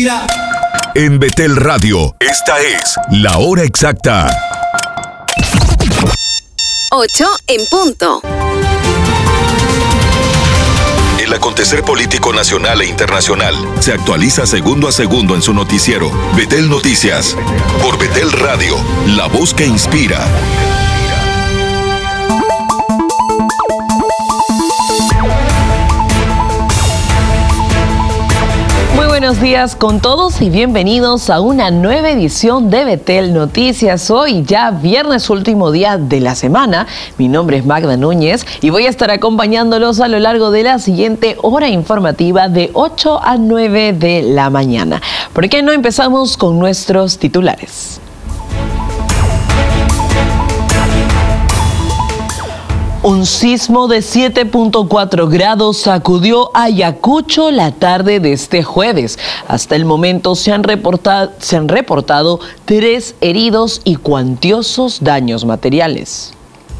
Inspira. En Betel Radio, esta es la hora exacta. 8 en punto. El acontecer político nacional e internacional se actualiza segundo a segundo en su noticiero. Betel Noticias. Por Betel Radio, la voz que inspira. Buenos días con todos y bienvenidos a una nueva edición de Betel Noticias. Hoy ya viernes, último día de la semana. Mi nombre es Magda Núñez y voy a estar acompañándolos a lo largo de la siguiente hora informativa de 8 a 9 de la mañana. ¿Por qué no empezamos con nuestros titulares? Un sismo de 7.4 grados sacudió Ayacucho la tarde de este jueves. Hasta el momento se han reportado 3 heridos y cuantiosos daños materiales.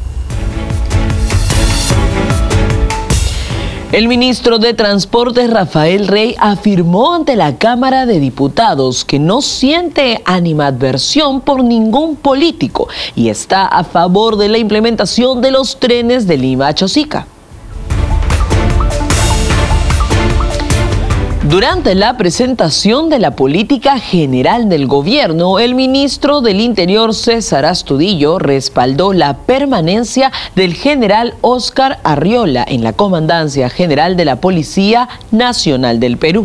El ministro de Transportes, Rafael Rey, afirmó ante la Cámara de Diputados que no siente animadversión por ningún político y está a favor de la implementación de los trenes de Lima a Chosica. Durante la presentación de la política general del gobierno, el ministro del Interior, César Astudillo, respaldó la permanencia del general Óscar Arriola en la Comandancia General de la Policía Nacional del Perú.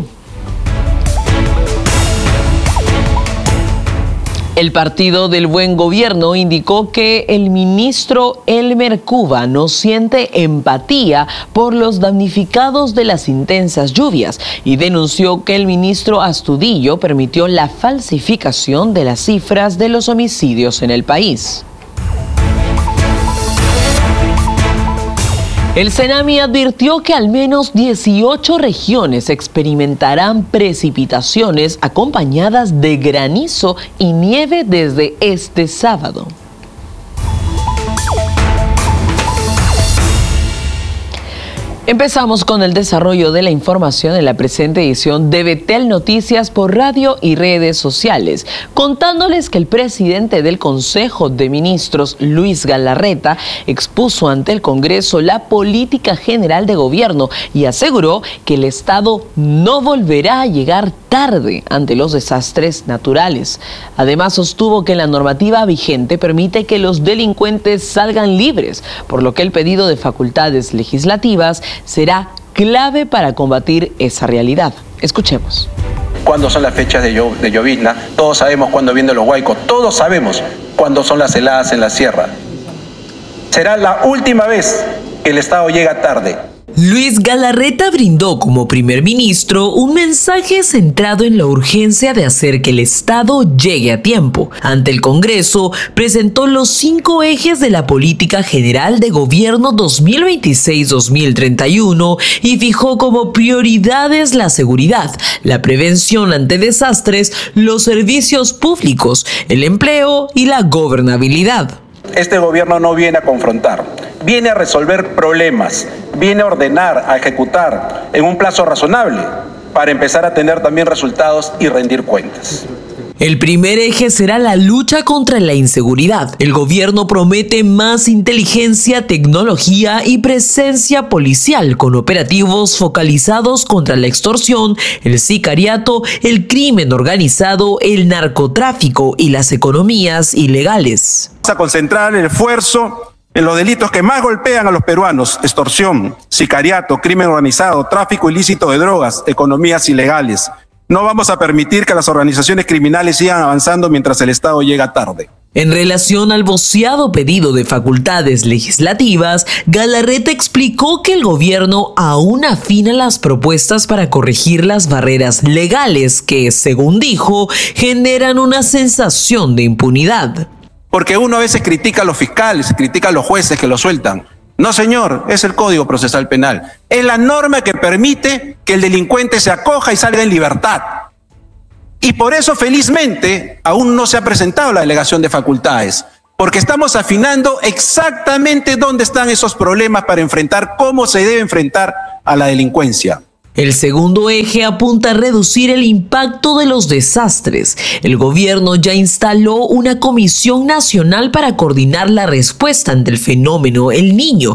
El Partido del Buen Gobierno indicó que el ministro Elmer Cuba no siente empatía por los damnificados de las intensas lluvias y denunció que el ministro Astudillo permitió la falsificación de las cifras de los homicidios en el país. El Senami advirtió que al menos 18 regiones experimentarán precipitaciones acompañadas de granizo y nieve desde este sábado. Empezamos con el desarrollo de la información en la presente edición de Betel Noticias por radio y redes sociales, contándoles que el presidente del Consejo de Ministros, Luis Galarreta, expuso ante el Congreso la política general de gobierno y aseguró que el Estado no volverá a llegar tarde ante los desastres naturales. Además, sostuvo que la normativa vigente permite que los delincuentes salgan libres, por lo que el pedido de facultades legislativas será clave para combatir esa realidad. Escuchemos. ¿Cuándo son las fechas de llovizna? Todos sabemos cuándo vienen los huaicos, todos sabemos cuándo son las heladas en la sierra. Será la última vez que el Estado llega tarde. Luis Galarreta brindó como primer ministro un mensaje centrado en la urgencia de hacer que el Estado llegue a tiempo. Ante el Congreso, presentó los 5 ejes de la política general de gobierno 2026-2031 y fijó como prioridades la seguridad, la prevención ante desastres, los servicios públicos, el empleo y la gobernabilidad. Este gobierno no viene a confrontar, viene a resolver problemas, viene a ordenar, a ejecutar en un plazo razonable para empezar a tener también resultados y rendir cuentas. El primer eje será la lucha contra la inseguridad. El gobierno promete más inteligencia, tecnología y presencia policial con operativos focalizados contra la extorsión, el sicariato, el crimen organizado, el narcotráfico y las economías ilegales. Vamos a concentrar el esfuerzo en los delitos que más golpean a los peruanos: extorsión, sicariato, crimen organizado, tráfico ilícito de drogas, economías ilegales. No vamos a permitir que las organizaciones criminales sigan avanzando mientras el Estado llega tarde. En relación al voceado pedido de facultades legislativas, Galarreta explicó que el gobierno aún afina las propuestas para corregir las barreras legales que, según dijo, generan una sensación de impunidad. Porque uno a veces critica a los fiscales, critica a los jueces que lo sueltan. No, señor, es el Código Procesal Penal. Es la norma que permite que el delincuente se acoja y salga en libertad. Y por eso, felizmente, aún no se ha presentado la delegación de facultades, porque estamos afinando exactamente dónde están esos problemas para enfrentar, cómo se debe enfrentar a la delincuencia. El segundo eje apunta a reducir el impacto de los desastres. El gobierno ya instaló una comisión nacional para coordinar la respuesta ante el fenómeno El Niño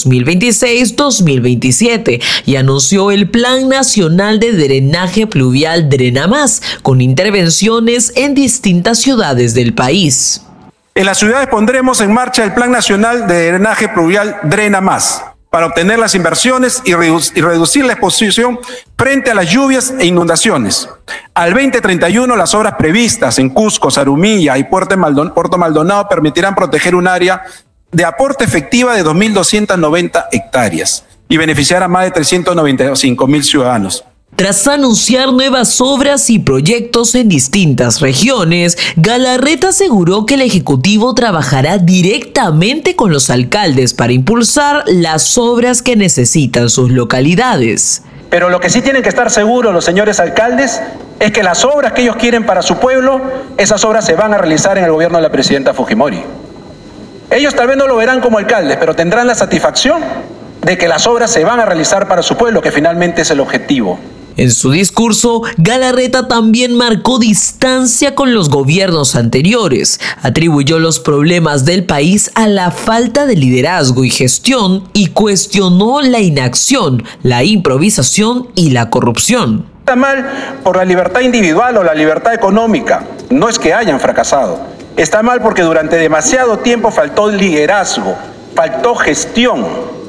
2026-2027 y anunció el Plan Nacional de Drenaje Pluvial Drena Más, con intervenciones en distintas ciudades del país. En las ciudades pondremos en marcha el Plan Nacional de Drenaje Pluvial Drena Más, para obtener las inversiones y reducir la exposición frente a las lluvias e inundaciones. Al 2031, las obras previstas en Cusco, Zarumilla y Puerto Maldonado permitirán proteger un área de aporte efectiva de 2.290 hectáreas y beneficiar a más de 395.000 ciudadanos. Tras anunciar nuevas obras y proyectos en distintas regiones, Galarreta aseguró que el Ejecutivo trabajará directamente con los alcaldes para impulsar las obras que necesitan sus localidades. Pero lo que sí tienen que estar seguros los señores alcaldes es que las obras que ellos quieren para su pueblo, esas obras se van a realizar en el gobierno de la presidenta Fujimori. Ellos tal vez no lo verán como alcaldes, pero tendrán la satisfacción de que las obras se van a realizar para su pueblo, que finalmente es el objetivo. En su discurso, Galarreta también marcó distancia con los gobiernos anteriores, atribuyó los problemas del país a la falta de liderazgo y gestión y cuestionó la inacción, la improvisación y la corrupción. Está mal por la libertad individual o la libertad económica, no es que hayan fracasado. Está mal porque durante demasiado tiempo faltó liderazgo, faltó gestión.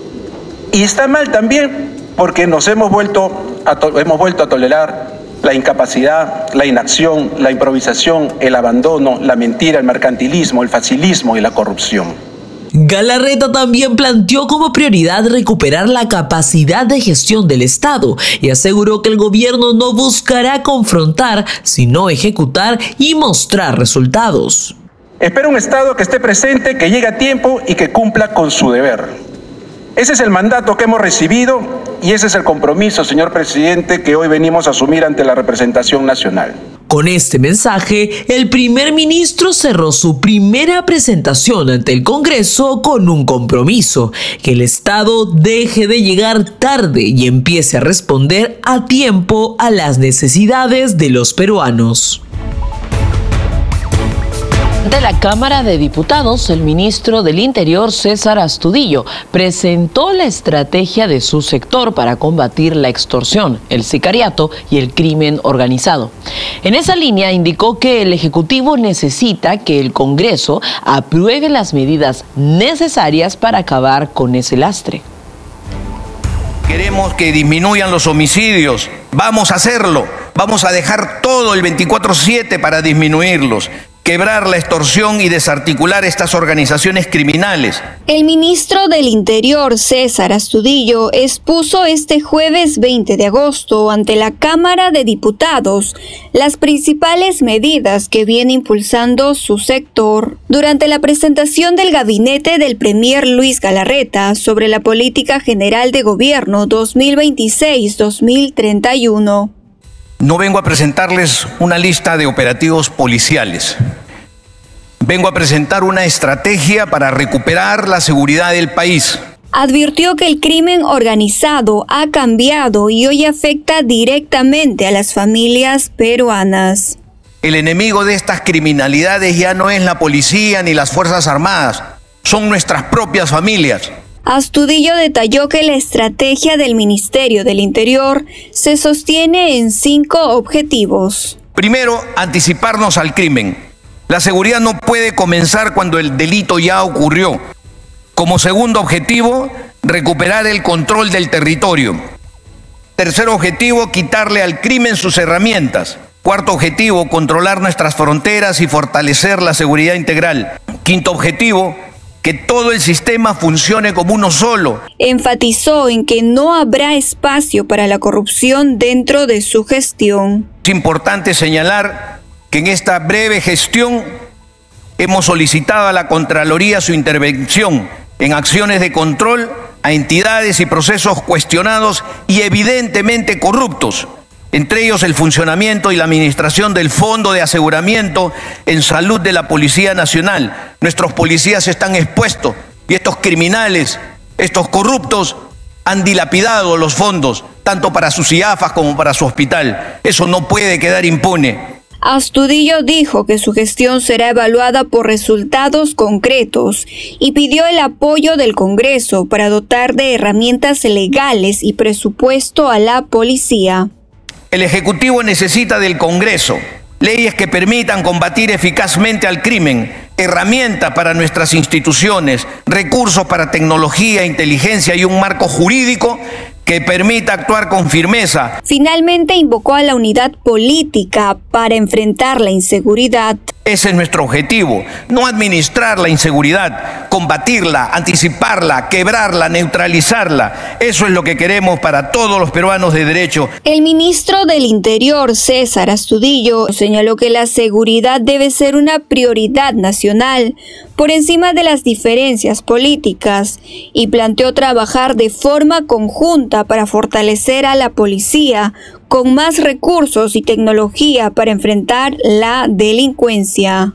Y está mal también porque nos hemos vuelto a tolerar la incapacidad, la inacción, la improvisación, el abandono, la mentira, el mercantilismo, el facilismo y la corrupción. Galarreta también planteó como prioridad recuperar la capacidad de gestión del Estado y aseguró que el gobierno no buscará confrontar, sino ejecutar y mostrar resultados. Espero un Estado que esté presente, que llegue a tiempo y que cumpla con su deber. Ese es el mandato que hemos recibido y ese es el compromiso, señor presidente, que hoy venimos a asumir ante la representación nacional. Con este mensaje, el primer ministro cerró su primera presentación ante el Congreso con un compromiso: que el Estado deje de llegar tarde y empiece a responder a tiempo a las necesidades de los peruanos. De la Cámara de Diputados, el ministro del Interior, César Astudillo, presentó la estrategia de su sector para combatir la extorsión, el sicariato y el crimen organizado. En esa línea indicó que el Ejecutivo necesita que el Congreso apruebe las medidas necesarias para acabar con ese lastre. Queremos que disminuyan los homicidios. Vamos a hacerlo. Vamos a dejar todo el 24/7 para disminuirlos. Quebrar la extorsión y desarticular estas organizaciones criminales. El ministro del Interior, César Astudillo, expuso este jueves 20 de agosto ante la Cámara de Diputados las principales medidas que viene impulsando su sector. Durante la presentación del gabinete del Premier Luis Galarreta sobre la Política General de Gobierno 2026-2031. No vengo a presentarles una lista de operativos policiales. Vengo a presentar una estrategia para recuperar la seguridad del país. Advirtió que el crimen organizado ha cambiado y hoy afecta directamente a las familias peruanas. El enemigo de estas criminalidades ya no es la policía ni las Fuerzas Armadas, son nuestras propias familias. Astudillo detalló que la estrategia del Ministerio del Interior se sostiene en 5 objetivos. Primero, anticiparnos al crimen. La seguridad no puede comenzar cuando el delito ya ocurrió. Como segundo objetivo, recuperar el control del territorio. Tercer objetivo, quitarle al crimen sus herramientas. Cuarto objetivo, controlar nuestras fronteras y fortalecer la seguridad integral. Quinto objetivo, que todo el sistema funcione como uno solo. Enfatizó en que no habrá espacio para la corrupción dentro de su gestión. Es importante señalar que en esta breve gestión hemos solicitado a la Contraloría su intervención en acciones de control a entidades y procesos cuestionados y evidentemente corruptos, entre ellos el funcionamiento y la administración del Fondo de Aseguramiento en Salud de la Policía Nacional. Nuestros policías están expuestos y estos criminales, estos corruptos, han dilapidado los fondos tanto para sus IAFAS como para su hospital. Eso no puede quedar impune. Astudillo dijo que su gestión será evaluada por resultados concretos y pidió el apoyo del Congreso para dotar de herramientas legales y presupuesto a la policía. El Ejecutivo necesita del Congreso leyes que permitan combatir eficazmente al crimen, herramientas para nuestras instituciones, recursos para tecnología, inteligencia y un marco jurídico que permita actuar con firmeza. Finalmente invocó a la unidad política para enfrentar la inseguridad. Ese es nuestro objetivo, no administrar la inseguridad, combatirla, anticiparla, quebrarla, neutralizarla. Eso es lo que queremos para todos los peruanos de derecho. El ministro del Interior, César Astudillo, señaló que la seguridad debe ser una prioridad nacional por encima de las diferencias políticas y planteó trabajar de forma conjunta para fortalecer a la policía con más recursos y tecnología para enfrentar la delincuencia.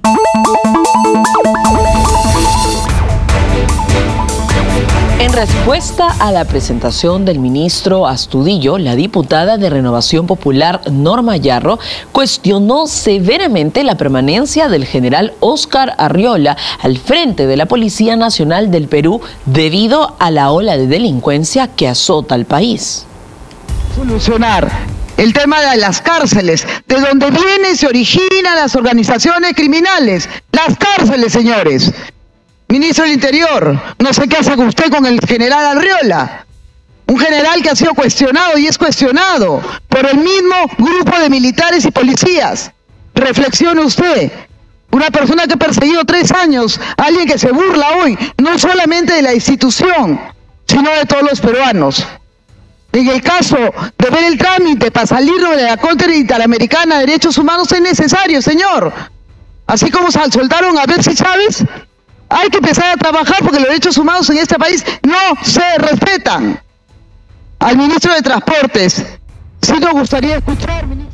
En respuesta a la presentación del ministro Astudillo, la diputada de Renovación Popular, Norma Yarro, cuestionó severamente la permanencia del general Óscar Arriola al frente de la Policía Nacional del Perú debido a la ola de delincuencia que azota al país. Solucionar el tema de las cárceles, de donde vienen y se originan las organizaciones criminales. Las cárceles, señores. Ministro del Interior, no sé qué hace usted con el general Arriola. Un general que ha sido cuestionado y es cuestionado por el mismo grupo de militares y policías. Reflexione usted. Una persona que ha perseguido 3 años, alguien que se burla hoy, no solamente de la institución, sino de todos los peruanos. En el caso de ver el trámite para salirnos de la Corte Interamericana de Derechos Humanos es necesario, señor. Así como soltaron a Betsy Chávez, hay que empezar a trabajar porque los derechos humanos en este país no se respetan. Al ministro de Transportes, sí nos gustaría escuchar, ministro.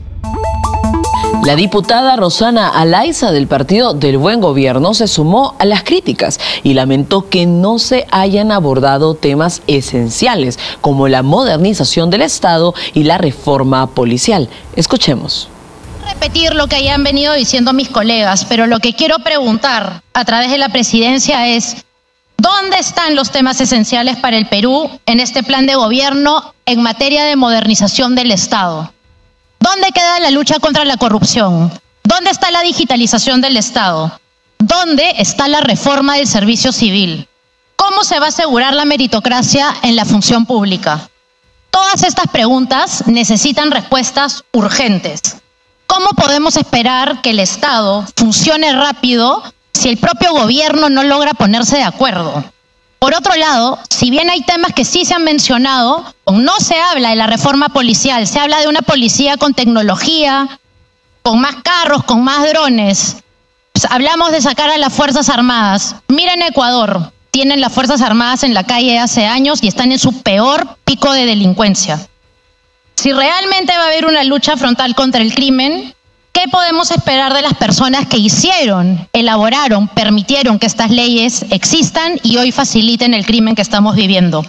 La diputada Rosana Alaiza del Partido del Buen Gobierno se sumó a las críticas y lamentó que no se hayan abordado temas esenciales como la modernización del Estado y la reforma policial. Escuchemos. Repetir lo que hayan venido diciendo mis colegas, pero lo que quiero preguntar a través de la presidencia es ¿dónde están los temas esenciales para el Perú en este plan de gobierno en materia de modernización del Estado? ¿Dónde queda la lucha contra la corrupción? ¿Dónde está la digitalización del Estado? ¿Dónde está la reforma del servicio civil? ¿Cómo se va a asegurar la meritocracia en la función pública? Todas estas preguntas necesitan respuestas urgentes. ¿Cómo podemos esperar que el Estado funcione rápido si el propio gobierno no logra ponerse de acuerdo? Por otro lado, si bien hay temas que sí se han mencionado, no se habla de la reforma policial, se habla de una policía con tecnología, con más carros, con más drones. Pues hablamos de sacar a las Fuerzas Armadas. Miren Ecuador, tienen las Fuerzas Armadas en la calle hace años y están en su peor pico de delincuencia. Si realmente va a haber una lucha frontal contra el crimen, ¿qué podemos esperar de las personas que hicieron, elaboraron, permitieron que estas leyes existan y hoy faciliten el crimen que estamos viviendo?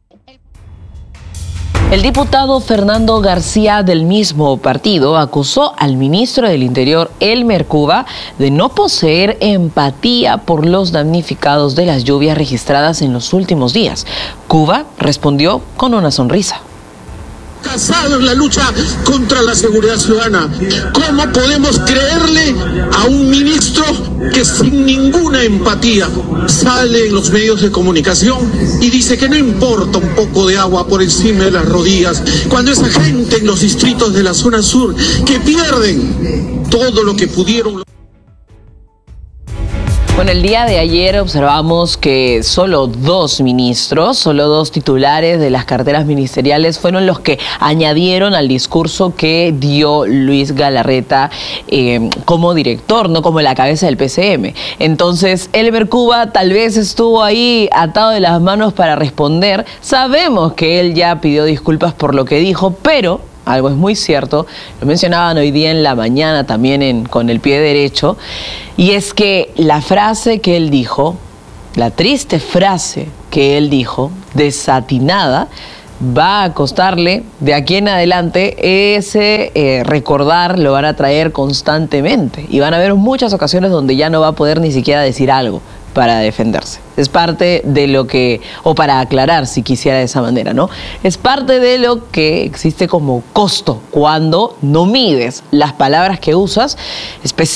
El diputado Fernando García del mismo partido acusó al ministro del Interior, Elmer Cuba, de no poseer empatía por los damnificados de las lluvias registradas en los últimos días. Cuba respondió con una sonrisa. Casado en la lucha contra la seguridad ciudadana. ¿Cómo podemos creerle a un ministro que sin ninguna empatía sale en los medios de comunicación y dice que no importa un poco de agua por encima de las rodillas, cuando esa gente en los distritos de la zona sur que pierden todo lo que pudieron? Bueno, el día de ayer observamos que solo 2 ministros, solo 2 titulares de las carteras ministeriales fueron los que añadieron al discurso que dio Luis Galarreta como director, no como la cabeza del PCM. Entonces, Elmer Cuba tal vez estuvo ahí atado de las manos para responder. Sabemos que él ya pidió disculpas por lo que dijo, pero algo es muy cierto, lo mencionaban hoy día en la mañana también con el pie derecho, y es que la frase que él dijo, la triste frase que él dijo, desatinada, va a costarle de aquí en adelante ese recordar, lo van a traer constantemente y van a haber muchas ocasiones donde ya no va a poder ni siquiera decir algo para defenderse. Es parte de lo que, o para aclarar si quisiera de esa manera, ¿no? Es parte de lo que existe como costo cuando no mides las palabras que usas, especialmente